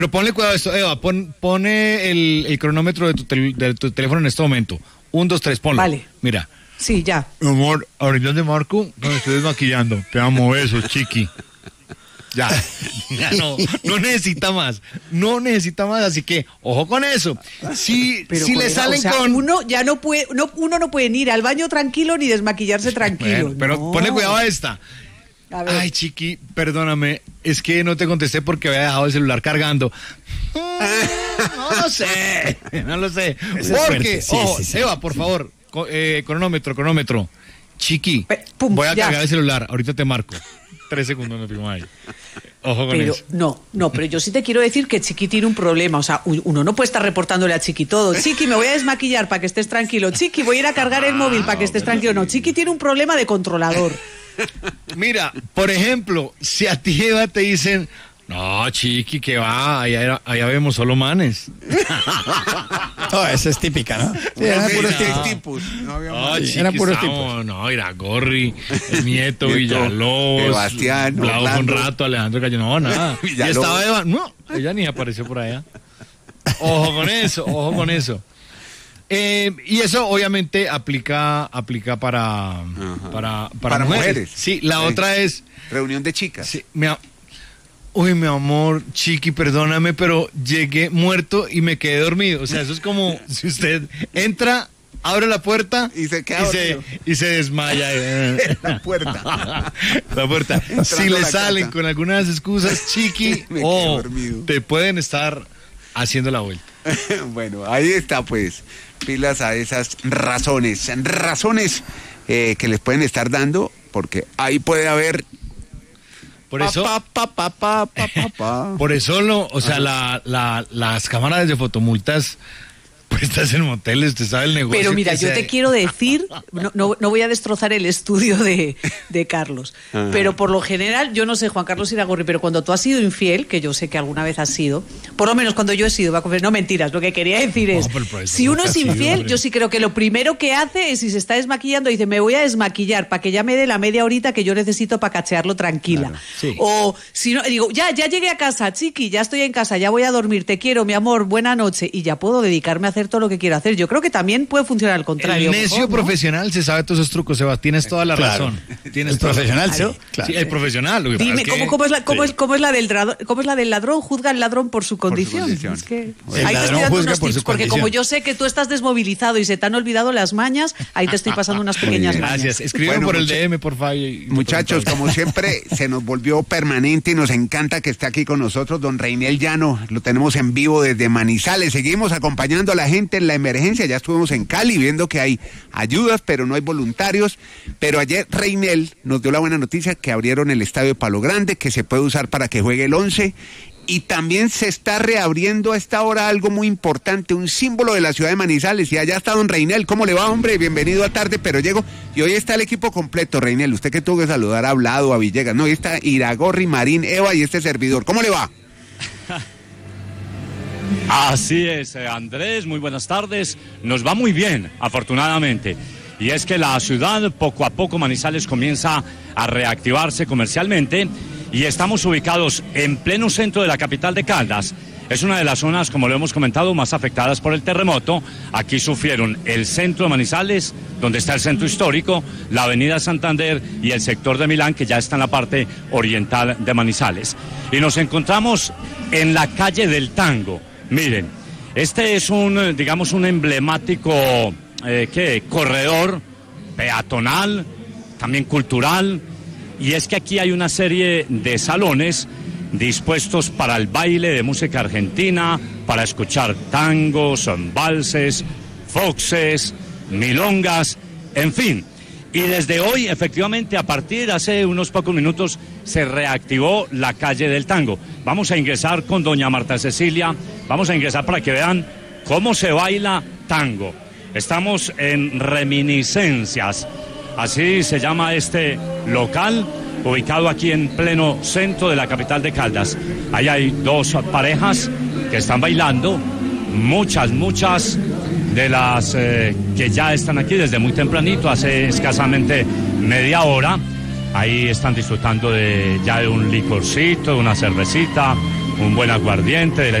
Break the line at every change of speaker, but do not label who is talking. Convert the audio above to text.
Pero ponle cuidado a esto, Eva, pone el cronómetro de tu teléfono en este momento. 1, 2, 3, ponlo.
Vale.
Mira.
Sí, ya.
Mi amor, ahorita te marco, me estoy desmaquillando. Te amo, besos, chiqui. Ya no necesita más. No necesita más, así que, ojo con eso. Si le salen con...
Uno ya no puede, uno no puede ni ir al baño tranquilo ni desmaquillarse tranquilo.
Bueno, pero
no.
ponle cuidado a esta. Ay, chiqui, perdóname, es que no te contesté porque había dejado el celular cargando. No lo sé. Porque, sí. Eva, por favor, cronómetro. Chiqui, voy a cargar el celular, ahorita te marco. 3 segundos no tengo ahí. Ojo con eso.
No, pero yo sí te quiero decir que Chiqui tiene un problema. O sea, uno no puede estar reportándole a Chiqui todo. Chiqui, me voy a desmaquillar para que estés tranquilo. Chiqui, voy a ir a cargar el móvil para que estés tranquilo. No, Chiqui tiene un problema de controlador.
Mira, por ejemplo, si a ti, Eva, te dicen... No, Chiqui, que va, allá vemos solo manes.
No, esa es típica, ¿no?
Sí, eran puros tipos.
Eran puros tipos. No, Iragorri, el Nieto, Villalobos,
Sebastián,
Blau un rato, Alejandro Cayo, no, nada. Y estaba Eva, no, ella ni apareció por allá. Ojo con eso. Y eso obviamente aplica para mujeres. Sí, la otra es...
Reunión de chicas.
Sí, uy, mi amor, Chiqui, perdóname, pero llegué muerto y me quedé dormido. O sea, eso es como si usted entra, abre la puerta
y se queda
y se desmaya.
La puerta.
Si le salen con algunas excusas, Chiqui, te pueden estar haciendo la vuelta.
Bueno, ahí está, pues, pilas a esas razones que les pueden estar dando, porque ahí puede haber...
Por eso, las cámaras de fotomultas puestas en moteles, te sabe el negocio.
Pero mira, yo te quiero decir, no voy a destrozar el estudio de Carlos, pero por lo general, yo no sé, Juan Carlos Iragorri, pero cuando tú has sido infiel, que yo sé que alguna vez has sido, por lo menos cuando yo he sido, no mentiras, lo que quería decir es, si uno es infiel, yo sí creo que lo primero que hace es, si se está desmaquillando, dice, me voy a desmaquillar para que ya me dé la media horita que yo necesito para cachearlo tranquila. Claro, sí. O si no, digo, ya llegué a casa, Chiqui, ya estoy en casa, ya voy a dormir, te quiero, mi amor, buena noche, y ya puedo dedicarme a hacer todo lo que quiero hacer. Yo creo que también puede funcionar al contrario.
El necio profesional se sabe todos esos trucos, Seba, tienes toda la razón.
Tienes profesional,
claro. Sí, el profesional.
Dime, ¿cómo es la del ladrón? Juzga al ladrón por su condición. Es que ahí te estoy dando unos tips, porque como yo sé que tú estás desmovilizado y se te han olvidado las mañas, ahí te estoy pasando unas pequeñas mañas.
Gracias. Escriban por el DM, por favor.
Muchachos, como siempre, se nos volvió permanente y nos encanta que esté aquí con nosotros don Reinel Llano. Lo tenemos en vivo desde Manizales. Seguimos acompañando a la gente en la emergencia. Ya estuvimos en Cali viendo que hay ayudas, pero no hay voluntarios. Pero ayer Reinel nos dio la buena noticia que abrieron el estadio de Palo Grande, que se puede usar para que juegue el 11. Y también se está reabriendo a esta hora algo muy importante, un símbolo de la ciudad de Manizales. Y allá está don Reinel. ¿Cómo le va, hombre? Bienvenido a Tarde Pero Llego. Y hoy está el equipo completo, Reinel. Usted que tuvo que saludar a Vlado, a Villegas. No, hoy está Iragorri, Marín, Eva y este servidor. ¿Cómo le va?
Así es, Andrés, muy buenas tardes. Nos va muy bien, afortunadamente. Y es que la ciudad, poco a poco, Manizales comienza a reactivarse comercialmente y estamos ubicados en pleno centro de la capital de Caldas. Es una de las zonas, como lo hemos comentado, más afectadas por el terremoto. Aquí sufrieron el centro de Manizales, donde está el centro histórico, la avenida Santander y el sector de Milán, que ya está en la parte oriental de Manizales. Y nos encontramos en la calle del Tango. Miren, este es un emblemático corredor peatonal, también cultural, y es que aquí hay una serie de salones dispuestos para el baile de música argentina, para escuchar tangos, valses, foxes, milongas, en fin. Y desde hoy, efectivamente, a partir de hace unos pocos minutos, se reactivó la calle del Tango. Vamos a ingresar con doña Marta Cecilia, vamos a ingresar para que vean cómo se baila tango. Estamos en Reminiscencias, así se llama este local, ubicado aquí en pleno centro de la capital de Caldas. Ahí hay dos parejas que están bailando, muchas de las que ya están aquí desde muy tempranito, hace escasamente media hora. Ahí están disfrutando ya de un licorcito, de una cervecita, un buen aguardiente,